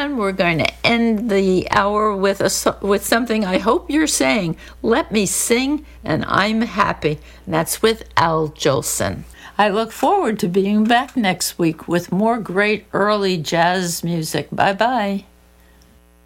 And we're going to end the hour with something I hope you're saying. Let me sing and I'm happy. And that's with Al Jolson. I look forward to being back next week with more great early jazz music. Bye-bye.